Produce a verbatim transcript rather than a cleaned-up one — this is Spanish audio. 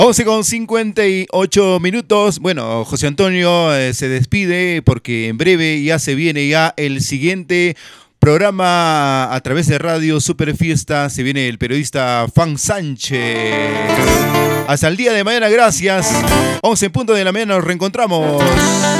once con cincuenta y ocho minutos. Bueno, José Antonio eh, se despide porque en breve ya se viene ya el siguiente programa a través de Radio Super Fiesta. Se viene el periodista Fan Sánchez. Hasta el día de mañana, gracias. once en punto de la mañana nos reencontramos.